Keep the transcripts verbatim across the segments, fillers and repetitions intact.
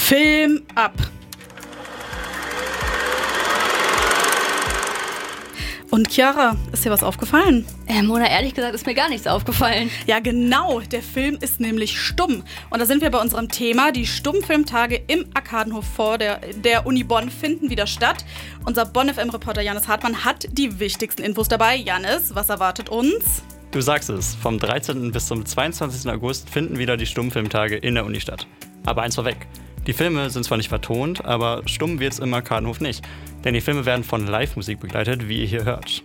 Film ab. Und Chiara, ist dir was aufgefallen? Äh, Mona, ehrlich gesagt ist mir gar nichts aufgefallen. Ja genau, der Film ist nämlich stumm. Und da sind wir bei unserem Thema. Die Stummfilmtage im Arkadenhof vor der, der Uni Bonn finden wieder statt. Unser Bonn F M-Reporter Jannis Hartmann hat die wichtigsten Infos dabei. Jannis, was erwartet uns? Du sagst es, vom dreizehnten bis zum zweiundzwanzigsten August finden wieder die Stummfilmtage in der Uni statt. Aber eins vorweg, die Filme sind zwar nicht vertont, aber stumm wird's im Arkadenhof nicht. Denn die Filme werden von Live-Musik begleitet, wie ihr hier hört.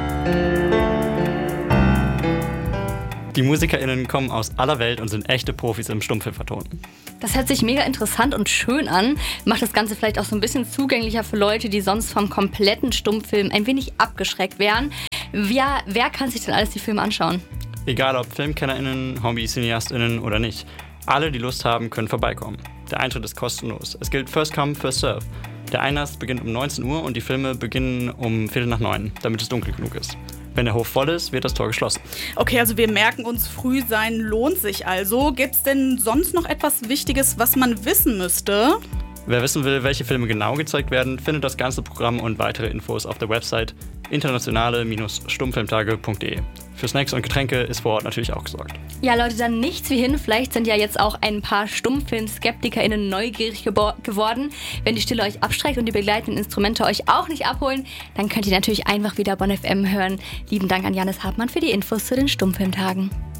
Die MusikerInnen kommen aus aller Welt und sind echte Profis im Stummfilmvertonen. Das hört sich mega interessant und schön an. Macht das Ganze vielleicht auch so ein bisschen zugänglicher für Leute, die sonst vom kompletten Stummfilm ein wenig abgeschreckt wären. Ja, wer kann sich denn alles die Filme anschauen? Egal ob FilmkennerInnen, Hobby-CineastInnen oder nicht. Alle, die Lust haben, können vorbeikommen. Der Eintritt ist kostenlos. Es gilt First Come, First Serve. Der Einlass beginnt um neunzehn Uhr und die Filme beginnen um Viertel nach neun, damit es dunkel genug ist. Wenn der Hof voll ist, wird das Tor geschlossen. Okay, also wir merken uns, früh sein lohnt sich also. Gibt's denn sonst noch etwas Wichtiges, was man wissen müsste? Wer wissen will, welche Filme genau gezeigt werden, findet das ganze Programm und weitere Infos auf der Website internationale Stummfilmtage punkt de. Für Snacks und Getränke ist vor Ort natürlich auch gesorgt. Ja, Leute, dann nichts wie hin. Vielleicht sind ja jetzt auch ein paar Stummfilm-SkeptikerInnen neugierig gebo- geworden. Wenn die Stille euch abschreckt und die begleitenden Instrumente euch auch nicht abholen, dann könnt ihr natürlich einfach wieder Bonn F M hören. Lieben Dank an Jannis Hartmann für die Infos zu den Stummfilmtagen.